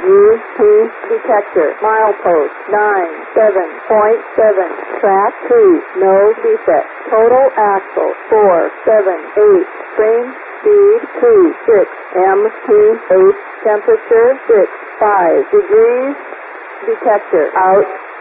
UP detector. Milepost 97.7. Track 2. No defect. Total axle 478. Spring speed 26. MT8. Temperature 65 degrees. Detector out.